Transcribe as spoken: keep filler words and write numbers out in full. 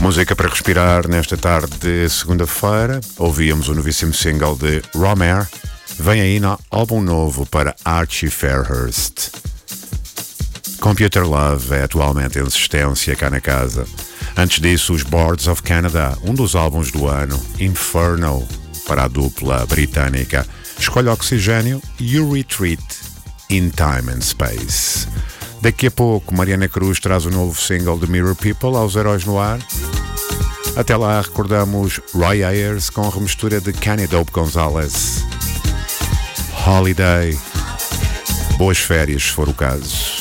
Música para respirar nesta tarde de segunda-feira. Ouvíamos o novíssimo single de Romer. Vem aí no álbum novo para Archie Fairhurst. Computer Love é atualmente em existência cá na casa. Antes disso, os Boards of Canada, um dos álbuns do ano, Inferno, para a dupla britânica. Escolhe Oxigênio e You Retreat, In Time and Space. Daqui a pouco, Mariana Cruz traz o novo single de Mirror People aos Heróis no Ar. Até lá, recordamos Roy Ayers com a remistura de Kenny Dope Gonzalez. Holiday. Boas férias, se for o caso.